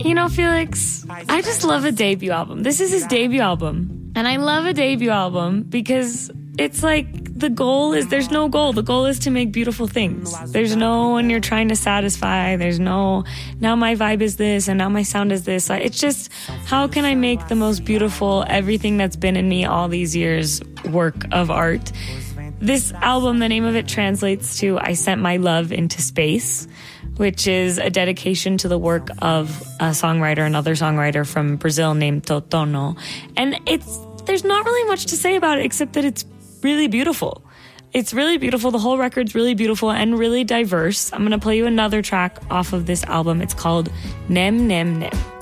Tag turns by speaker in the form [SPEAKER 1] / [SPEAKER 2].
[SPEAKER 1] Felix, I just love a debut album. This is his debut album. And I love a debut album because it's like there's no goal. The goal is to make beautiful things. There's no one you're trying to satisfy. There's no, now my vibe is this and now my sound is this. It's just, how can I make the most beautiful, everything that's been in me all these years work of art? This album, the name of it translates to I Sent My Love into Space, which is a dedication to the work of another songwriter from Brazil named Totono. And there's not really much to say about it except that it's really beautiful. It's really beautiful. The whole record's really beautiful and really diverse. I'm going to play you another track off of this album. It's called Nem Nem Nem.